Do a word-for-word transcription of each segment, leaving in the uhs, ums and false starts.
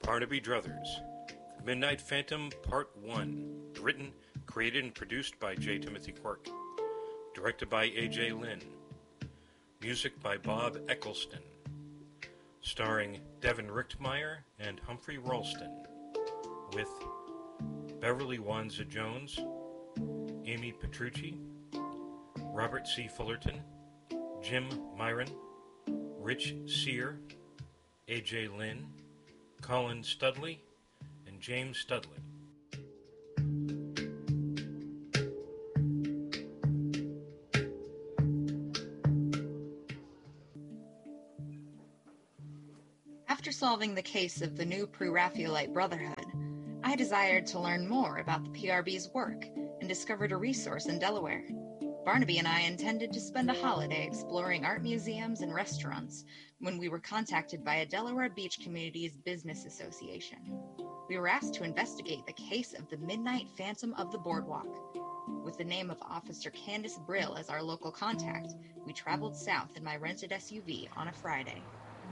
Barnaby Druthers, Midnight Phantom Part one, written, created, and produced by J. Timothy Quirk. Directed by A J Lynn. Music by Bob Eccleston. Starring Devin Richtmeyer and Humphrey Ralston. With Beverly Wanza Jones, Amy Petrucci, Robert C. Fullerton, Jim Myron, Rich Sear, A J Lynn, Colin Studley, and James Studley. After solving the case of the new Pre-Raphaelite Brotherhood, I desired to learn more about the P R B's work and discovered a resource in Delaware. Barnaby and I intended to spend a holiday exploring art museums and restaurants when we were contacted by a Delaware Beach Communities Business Association. We were asked to investigate the case of the Midnight Phantom of the Boardwalk. With the name of Officer Candace Brill as our local contact, we traveled south in my rented S U V on a Friday.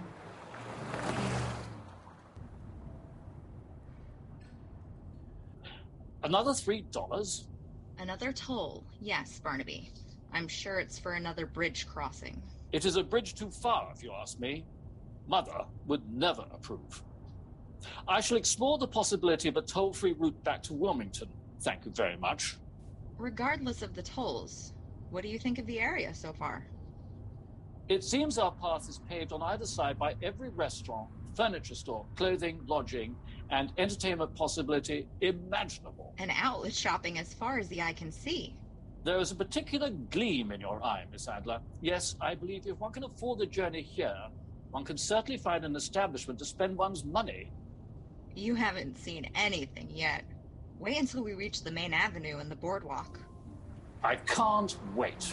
Another three dollars? Another toll, yes, Barnaby. I'm sure it's for another bridge crossing. It is a bridge too far, if you ask me. Mother would never approve. I shall explore the possibility of a toll-free route back to Wilmington. Thank you very much. Regardless of the tolls, what do you think of the area so far? It seems our path is paved on either side by every restaurant, furniture store, clothing, lodging, and entertainment possibility imaginable. And outlet shopping as far as the eye can see. There is a particular gleam in your eye, Miss Adler. Yes, I believe if one can afford the journey here, one can certainly find an establishment to spend one's money. You haven't seen anything yet. Wait until we reach the main avenue and the boardwalk. I can't wait.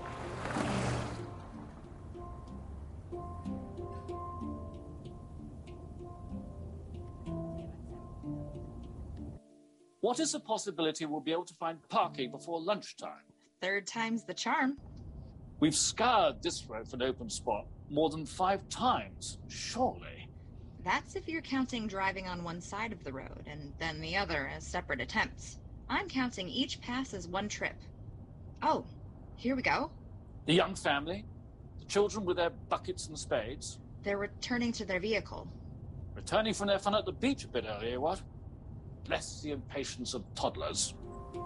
What is the possibility we'll be able to find parking before lunchtime? Third time's the charm. We've scoured this road for an open spot more than five times, surely. That's if you're counting driving on one side of the road and then the other as separate attempts. I'm counting each pass as one trip. Oh, here we go. The young family, the children with their buckets and spades. They're returning to their vehicle. Returning from their fun at the beach a bit earlier, what? Bless the impatience of toddlers.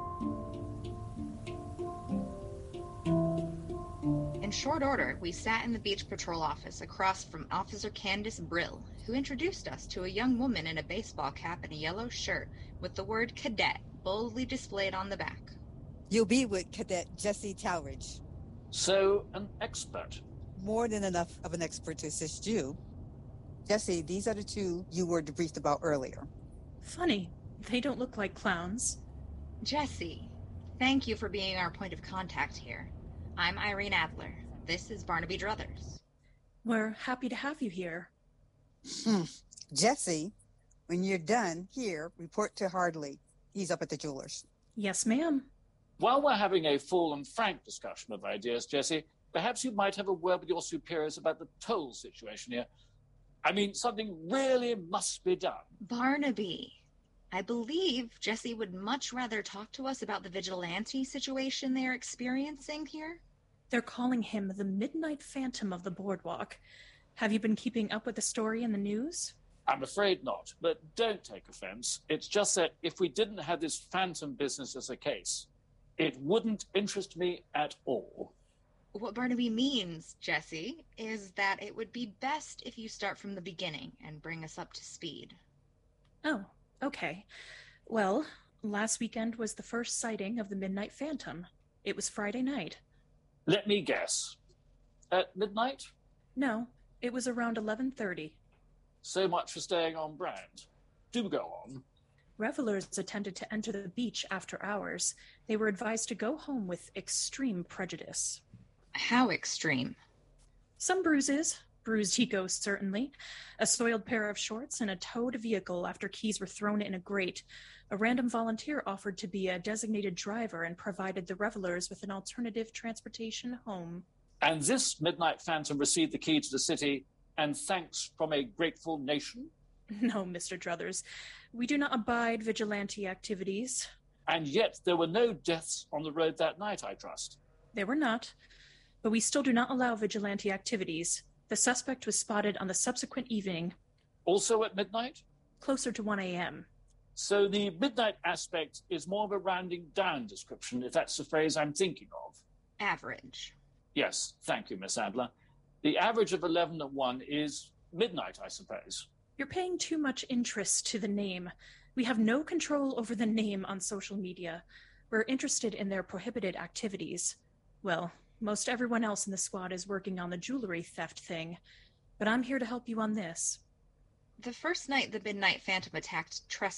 In short order, we sat in the beach patrol office across from Officer Candace Brill, who introduced us to a young woman in a baseball cap and a yellow shirt with the word cadet boldly displayed on the back. You'll be with Cadet Jesse Talridge. So, an expert. More than enough of an expert to assist you. Jesse, these are the two you were debriefed about earlier. Funny. They don't look like clowns. Jesse, thank you for being our point of contact here. I'm Irene Adler. This is Barnaby Druthers. We're happy to have you here. Hmm. Jesse, when you're done here, report to Hardley. He's up at the jeweler's. Yes, ma'am. While we're having a full and frank discussion of ideas, Jesse, perhaps you might have a word with your superiors about the toll situation here. I mean, something really must be done. Barnaby, I believe Jesse would much rather talk to us about the vigilante situation they are experiencing here. They're calling him the Midnight Phantom of the Boardwalk. Have you been keeping up with the story in the news? I'm afraid not, but don't take offense. It's just that if we didn't have this phantom business as a case, it wouldn't interest me at all. What Barnaby means, Jesse, is that it would be best if you start from the beginning and bring us up to speed. Oh, okay. Well, last weekend was the first sighting of the Midnight Phantom. It was Friday night. Let me guess. At midnight? No, it was around eleven thirty. So much for staying on brand. Do go on. Revelers attempted to enter the beach after hours. They were advised to go home with extreme prejudice. How extreme? Some bruises. Bruised ego, certainly. A soiled pair of shorts and a towed vehicle after keys were thrown in a grate. A random volunteer offered to be a designated driver and provided the revelers with an alternative transportation home. And this Midnight Phantom received the key to the city, and thanks from a grateful nation? No, Mister Druthers. We do not abide vigilante activities. And yet there were no deaths on the road that night, I trust. There were not. But we still do not allow vigilante activities. The suspect was spotted on the subsequent evening. Also at midnight? Closer to one a.m. So the midnight aspect is more of a rounding down description, if that's the phrase I'm thinking of. Average. Yes, thank you, Miss Adler. The average of eleven at one is midnight, I suppose. You're paying too much interest to the name. We have no control over the name on social media. We're interested in their prohibited activities. Well, most everyone else in the squad is working on the jewelry theft thing, but I'm here to help you on this. The first night the Midnight Phantom attacked trespassers,